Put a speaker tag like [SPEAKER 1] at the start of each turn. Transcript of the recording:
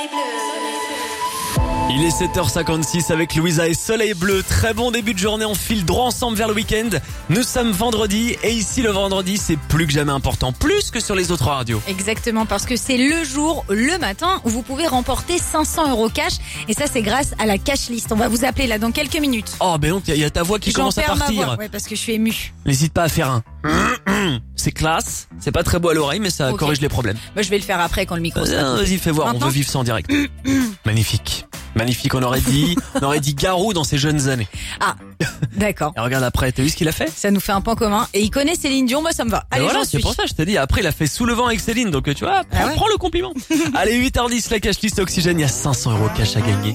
[SPEAKER 1] Il est 7h56 avec Louisa et Soleil Bleu. Très bon début de journée, on file droit ensemble vers le week-end. Nous sommes vendredi et ici le vendredi c'est plus que jamais important, plus que sur les autres radios.
[SPEAKER 2] Exactement, parce que c'est le jour, le matin, où vous pouvez remporter 500 € cash. Et ça c'est grâce à la cash list. On va vous appeler là dans quelques minutes.
[SPEAKER 1] Oh ben donc il y a ta voix qui commence à
[SPEAKER 2] J'en perds ma
[SPEAKER 1] partir.
[SPEAKER 2] voix, ouais, parce que je suis émue.
[SPEAKER 1] N'hésite pas à faire un. C'est classe, c'est pas très beau à l'oreille mais ça
[SPEAKER 2] Ok.
[SPEAKER 1] corrige les problèmes.
[SPEAKER 2] Bah, je vais le faire après quand le micro sera coupé.
[SPEAKER 1] Vas-y fais voir,
[SPEAKER 2] Maintenant
[SPEAKER 1] on veut vivre ça en direct. Magnifique. Magnifique, on aurait dit Garou dans ses jeunes années.
[SPEAKER 2] Ah, d'accord.
[SPEAKER 1] Et regarde après, t'as vu ce qu'il a fait?
[SPEAKER 2] Ça nous fait un point commun. Et il connaît Céline Dion, moi ça me va.
[SPEAKER 1] Et
[SPEAKER 2] Allez,
[SPEAKER 1] voilà,
[SPEAKER 2] j'en
[SPEAKER 1] c'est
[SPEAKER 2] suis.
[SPEAKER 1] pour ça, je t'ai dit. Après, il a fait Sous le vent avec Céline, donc tu vois,
[SPEAKER 2] Ah ouais.
[SPEAKER 1] prends le compliment. Allez, 8h10, la cash list Oxygène, il y a 500 € cash à gagner.